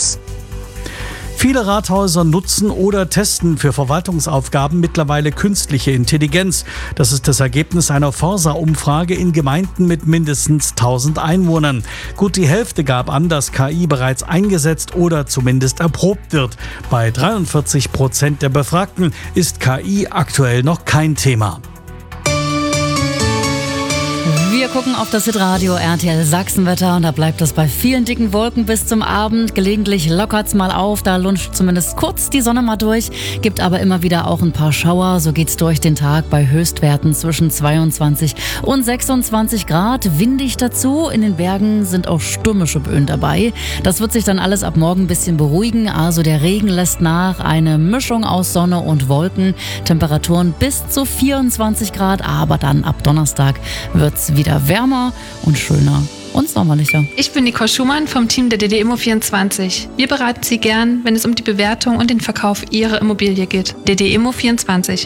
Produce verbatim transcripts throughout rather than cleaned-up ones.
Tipps. Viele Rathäuser nutzen oder testen für Verwaltungsaufgaben mittlerweile künstliche Intelligenz. Das ist das Ergebnis einer Forsa-Umfrage in Gemeinden mit mindestens tausend Einwohnern. Gut die Hälfte gab an, dass K I bereits eingesetzt oder zumindest erprobt wird. Bei dreiundvierzig Prozent der Befragten ist K I aktuell noch kein Thema. Wir gucken auf das Hitradio R T L Sachsenwetter und da bleibt es bei vielen dicken Wolken bis zum Abend. Gelegentlich lockert's mal auf, da lunscht zumindest kurz die Sonne mal durch, gibt aber immer wieder auch ein paar Schauer. So geht's durch den Tag bei Höchstwerten zwischen zweiundzwanzig und sechsundzwanzig Grad. Windig dazu, in den Bergen sind auch stürmische Böen dabei. Das wird sich dann alles ab morgen ein bisschen beruhigen, also der Regen lässt nach, eine Mischung aus Sonne und Wolken. Temperaturen bis zu vierundzwanzig Grad, aber dann ab Donnerstag wird's wieder wärmer und schöner und sommerlicher. Ich bin Nicole Schumann vom Team der D D Immo vierundzwanzig. Wir beraten Sie gern, wenn es um die Bewertung und den Verkauf Ihrer Immobilie geht. D D Immo vierundzwanzig.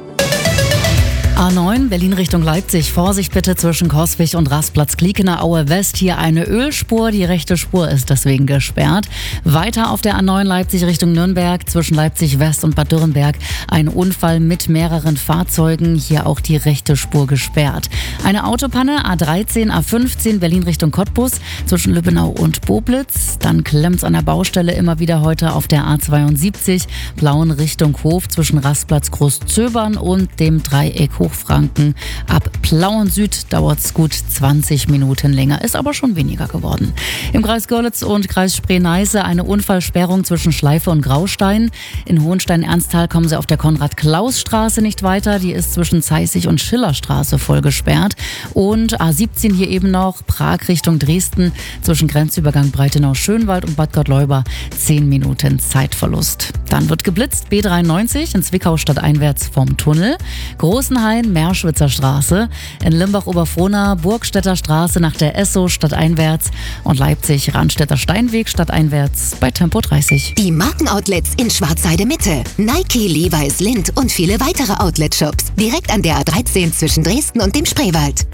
A neun, Berlin Richtung Leipzig. Vorsicht bitte zwischen Coswig und Rastplatz Kliekener Aue West. Hier eine Ölspur, die rechte Spur ist deswegen gesperrt. Weiter auf der A neun Leipzig Richtung Nürnberg, zwischen Leipzig West und Bad Dürrenberg. Ein Unfall mit mehreren Fahrzeugen, hier auch die rechte Spur gesperrt. Eine Autopanne, A dreizehn, A fünfzehn, Berlin Richtung Cottbus, zwischen Lübbenau und Boblitz. Dann klemmt's an der Baustelle immer wieder heute auf der A zweiundsiebzig, Plauen Richtung Hof, zwischen Rastplatz Großzöbern und dem Dreieck Hochfranken. Ab Plauen Süd dauert es gut zwanzig Minuten länger, ist aber schon weniger geworden. Im Kreis Görlitz und Kreis Spree-Neiße eine Unfallsperrung zwischen Schleife und Graustein. In Hohenstein-Ernsthal kommen Sie auf der Konrad-Klaus-Straße nicht weiter, die ist zwischen Zeissig und Schillerstraße voll gesperrt. Und A siebzehn hier eben noch, Prag Richtung Dresden, zwischen Grenzübergang Breitenau-Schönwald und Bad Gottleuba zehn Minuten Zeitverlust. Dann wird geblitzt, B dreiundneunzig in Zwickau stadteinwärts vom Tunnel, Großenhain, Merschwitzer Straße, in Limbach-Oberfrohna, Burgstädter Straße nach der Esso stadteinwärts und Leipzig Randstädter Steinweg stadteinwärts bei Tempo dreißig. Die Markenoutlets in Schwarzheide Mitte. Nike, Levi's, Lindt und viele weitere Outlet-Shops. Direkt an der A dreizehn zwischen Dresden und dem Spreewald.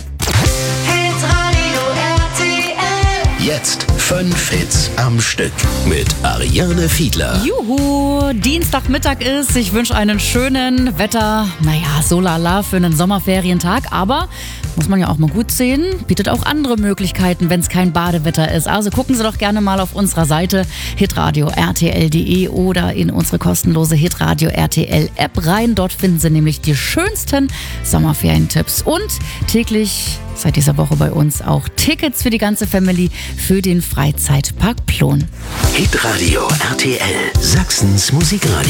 Jetzt fünf Hits am Stück mit Ariane Fiedler. Juhu, Dienstagmittag ist. Ich wünsche einen schönen Wetter, naja, so lala für einen Sommerferientag. Aber, muss man ja auch mal gut sehen, bietet auch andere Möglichkeiten, wenn es kein Badewetter ist. Also gucken Sie doch gerne mal auf unserer Seite hitradio r t l punkt d e oder in unsere kostenlose Hitradio R T L App rein. Dort finden Sie nämlich die schönsten Sommerferientipps. Und täglich seit dieser Woche bei uns auch Tickets für die ganze Family für den Freizeitpark Plon. Hitradio R T L, Sachsens Musikradio.